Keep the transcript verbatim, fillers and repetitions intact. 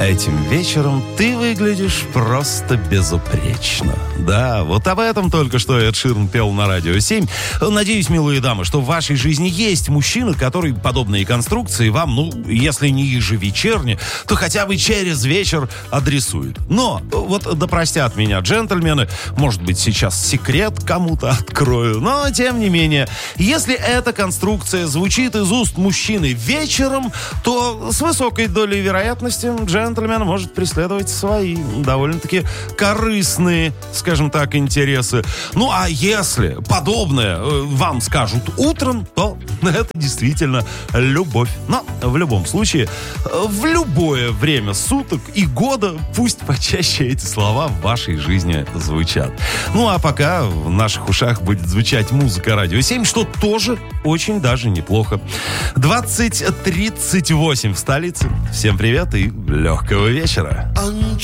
этим вечером ты выглядишь просто безупречно. Да, вот об этом только что Эд Ширан пел на Радио семь. Надеюсь, милые дамы, что в вашей жизни есть мужчина, который подобные конструкции вам, ну, если не ежевечерне, то хотя бы через вечер адресует. Но, вот да простят меня джентльмены, может быть, сейчас секрет кому-то открою, но, тем не менее, если эта конструкция звучит из уст мужчины вечером, то с высокой долей вероятности джентльмен может преследовать свои довольно-таки корыстные, скажем так, интересы. Ну, а если подобное э, вам скажут утром, то это действительно любовь. Но в любом случае, в любое время суток и года пусть почаще эти слова в вашей жизни звучат. Ну, а пока в наших ушах будет звучать музыка Радио семь, что тоже очень даже неплохо. двадцать тридцать восемь в столице. Всем привет и легкого вечера.